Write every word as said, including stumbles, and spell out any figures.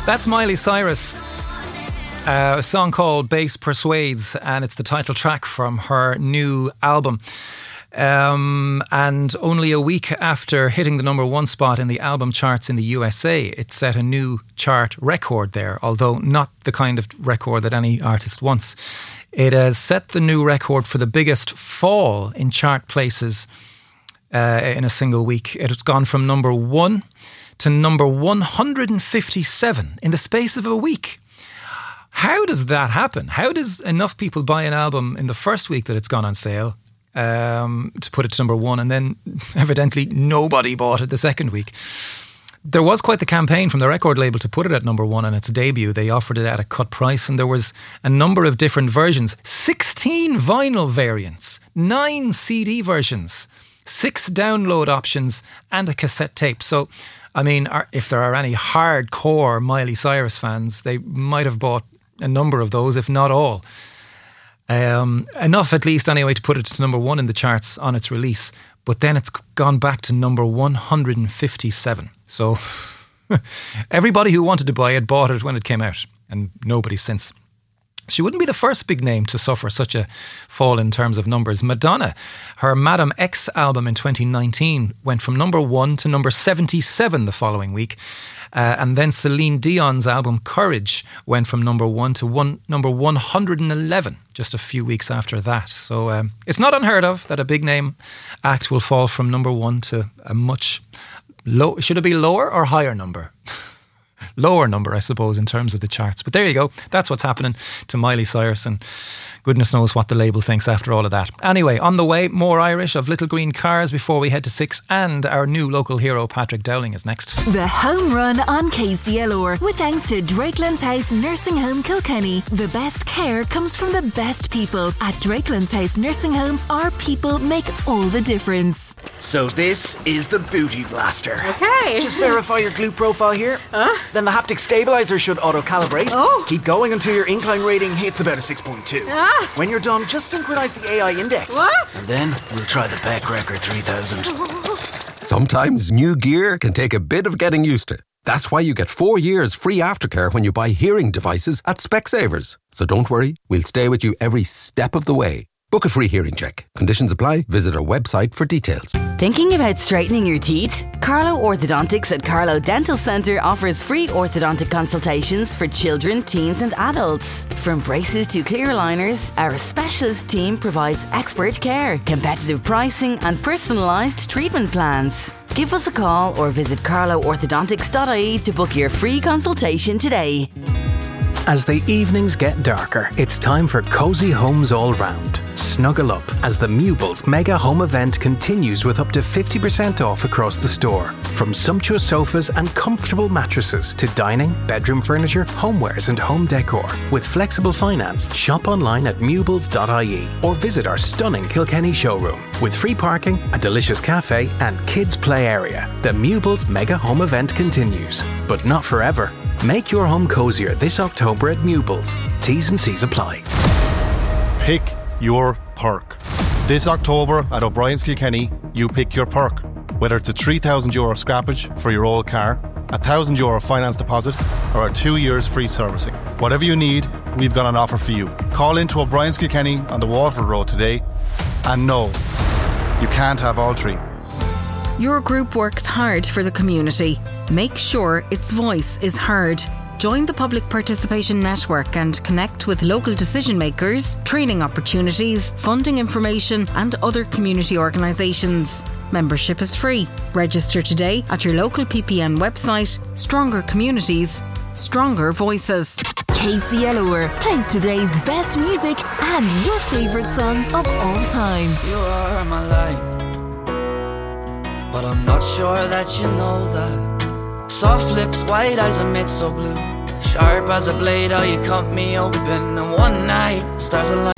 That's Miley Cyrus. Uh, a song called Bass Persuades, and it's the title track from her new album. Um, and only a week after hitting the number one spot in the album charts in the U S A, it set a new chart record there, although not the kind of record that any artist wants. It has set the new record for the biggest fall in chart places uh, in a single week. It has gone from number one to number one hundred fifty-seven in the space of a week. How does that happen? How does enough people buy an album in the first week that it's gone on sale um, to put it to number one, and then evidently nobody bought it the second week? There was quite the campaign from the record label to put it at number one on its debut. They offered it at a cut price, and there was a number of different versions. sixteen vinyl variants, nine C D versions, six download options, and a cassette tape. So, I mean, if there are any hardcore Miley Cyrus fans, they might have bought a number of those, if not all. Um, enough, at least, anyway, to put it to number one in the charts on its release. But then it's gone back to number one hundred fifty-seven. So everybody who wanted to buy it bought it when it came out, and nobody since. She wouldn't be the first big name to suffer such a fall in terms of numbers. Madonna, her Madam X album in twenty nineteen went from number one to number seventy-seven the following week. Uh, and then Celine Dion's album Courage went from number one to one, number one hundred eleven just a few weeks after that. So um, it's not unheard of that a big name act will fall from number one to a much low. Should it be lower or higher number? Lower number, I suppose, in terms of the charts. But there you go. That's what's happening to Miley Cyrus, and goodness knows what the label thinks after all of that. Anyway, on the way, more Irish of Little Green Cars before we head to six, and our new local hero, Patrick Dowling, is next. The Home Run on K C L R, with thanks to Drakelands House Nursing Home Kilkenny. The best care comes from the best people. At Drakelands House Nursing Home, our people make all the difference. So this is the Booty Blaster. Okay. Just verify your glute profile here. Huh? Then the haptic stabilizer should auto-calibrate. Oh. Keep going until your incline rating hits about a six point two. Ah. When you're done, just synchronize the A I index. What? And then we'll try the Beck Record three thousand. Sometimes new gear can take a bit of getting used to. That's why you get four years free aftercare when you buy hearing devices at Specsavers. So don't worry, we'll stay with you every step of the way. Book a free hearing check. Conditions apply. Visit our website for details. Thinking about straightening your teeth? Carlo Orthodontics at Carlo Dental Centre offers free orthodontic consultations for children, teens and adults. From braces to clear aligners, our specialist team provides expert care, competitive pricing and personalised treatment plans. Give us a call or visit carlo orthodontics dot I E to book your free consultation today. As the evenings get darker, it's time for cosy homes all round. Snuggle up as the Mewbles Mega Home Event continues with up to fifty percent off across the store. From sumptuous sofas and comfortable mattresses to dining, bedroom furniture, homewares and home decor. With flexible finance, shop online at mewbles dot I E or visit our stunning Kilkenny showroom. With free parking, a delicious cafe and kids play area, the Mewbles Mega Home Event continues. But not forever. Make your home cozier this October at Mewbles. T's and C's apply. Pick your perk. This October at O'Brien's Kilkenny, you pick your perk. Whether it's a three thousand euro scrappage for your old car, a one thousand euro finance deposit, or a two years free servicing. Whatever you need, we've got an offer for you. Call into O'Brien's Kilkenny on the Waterford Road today. And no, you can't have all three. Your group works hard for the community. Make sure its voice is heard. Join the Public Participation Network and connect with local decision makers, training opportunities, funding information and other community organisations. Membership is free. Register today at your local P P N website. Stronger communities, stronger voices. K C L R plays today's best music and your favourite songs of all time. You are my light, but I'm not sure that you know that. Soft lips, white eyes amid so blue, sharp as a blade, how you cut me open. And one night, stars align.